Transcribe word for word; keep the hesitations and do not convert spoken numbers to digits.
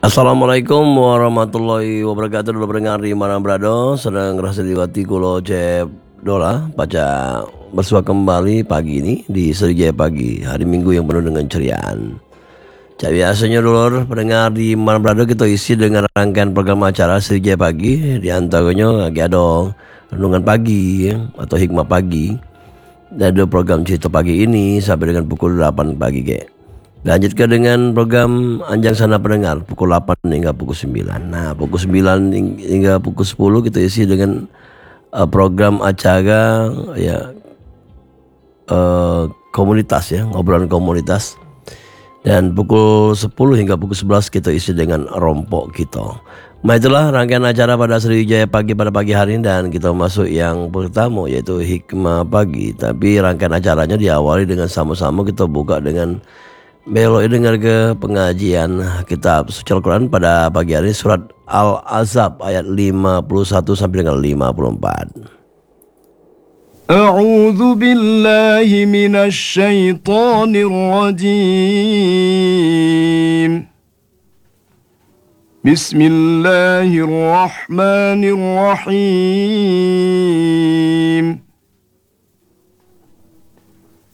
Assalamualaikum warahmatullahi wabarakatuh. Dulu pendengar di Mana Berado sedang ngerasa diwati kulo cep dola baca bersua kembali pagi ini di Serijaya Pagi, hari Minggu yang penuh dengan ceriaan. Cak biasanya dulur pendengar di Mana Berado kita isi dengan rangkaian program acara Serijaya Pagi. Di antaranya lagi ada renungan pagi ya, atau hikmah pagi. Dan ada program cerita pagi ini sampai dengan pukul delapan pagi ke. Lanjutkan dengan program Anjang Sana Pendengar pukul delapan hingga pukul sembilan. Nah, pukul sembilan hingga pukul sepuluh kita isi dengan uh, program acara ya uh, komunitas ya, ngobrolan komunitas. Dan pukul sepuluh hingga pukul sebelas kita isi dengan rompok kita. Nah, itulah rangkaian acara pada Serijaya Pagi pada pagi hari ini, dan kita masuk yang pertama yaitu hikmah pagi. Tapi rangkaian acaranya diawali dengan sama-sama kita buka dengan belok dengar ke pengajian kitab suci Al-Quran pada pagi hari, surat Al-Ahzab ayat lima puluh satu sampai dengan lima puluh empat. A'udzu billahi minasy syaithanir rajim. Bismillahirrahmanirrahim.